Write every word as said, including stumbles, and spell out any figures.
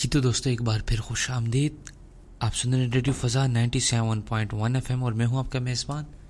जी तो दोस्तों, एक बार फिर खुश आमदीद। आप सुन रहे हैं radio फ़ज़ा ninety seven point one F M और मैं हूं आपका मेज़बान